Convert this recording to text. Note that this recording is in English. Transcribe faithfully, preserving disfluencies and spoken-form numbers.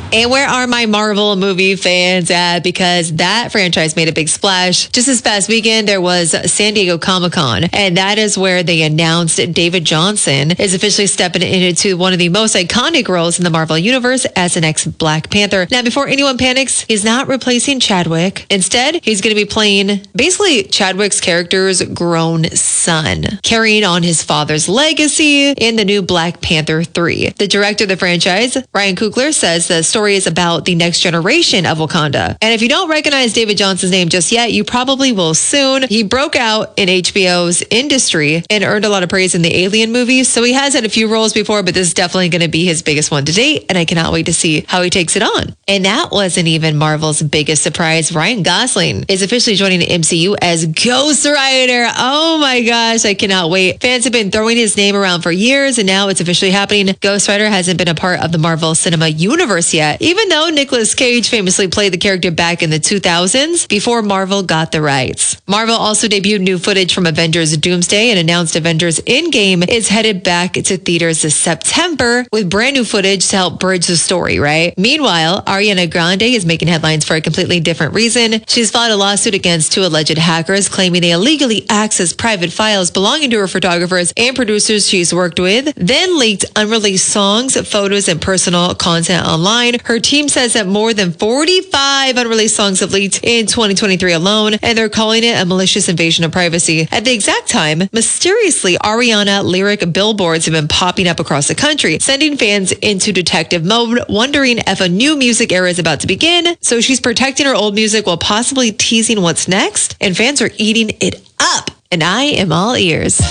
And where are my Marvel movie fans at? Because that franchise made a big splash. Just this past weekend, there was San Diego Comic-Con, and that is where they announced David Johnson is officially stepping into one of the most iconic roles in the Marvel Universe as the next Black Panther. Now, before anyone panics, he's not replacing Chadwick. Instead, he's going to be playing basically Chadwick's character's grown son, carrying on his father's legacy in the new Black Panther three. The director of the franchise, Ryan Coogler, says the story is about the next generation of Wakanda. And if you don't recognize David Johnson's name just yet, you probably will soon. He broke out in H B O's industry and earned a lot of praise in the Alien movies. So he has had a few roles before, but this is definitely going to be his biggest one to date. And I cannot wait to see how he takes it on. And that wasn't even Marvel's biggest surprise. Ryan Gosling is officially joining the M C U as Ghost Rider. Oh my gosh, I cannot wait. Fans have been throwing his name around for years, and now it's officially happening. Ghost Rider hasn't been a part of the Marvel Cinema Universe yet, even though Nicolas Cage famously played the character back in the two thousands before Marvel got the rights. Marvel also debuted new footage from Avengers Doomsday and announced Avengers Endgame is headed back to theaters this September with brand new footage to help bridge the story, right? Meanwhile, Ariana Grande is making headlines for a completely different reason. She's filed a lawsuit against two alleged hackers claiming they illegally accessed private files belonging to her photographers and producers she's worked with, then leaked unreleased songs, photos, and personal content online. Her team says that more than forty-five unreleased songs have leaked in twenty twenty-three alone, and they're calling it a malicious invasion of privacy. At the exact time, mysteriously, Ariana lyric billboards have been popping up across the country, sending fans into detective mode, wondering if a new music era is about to begin. So she's protecting her old music while possibly teasing what's next, and fans are eating it up. And I am all ears.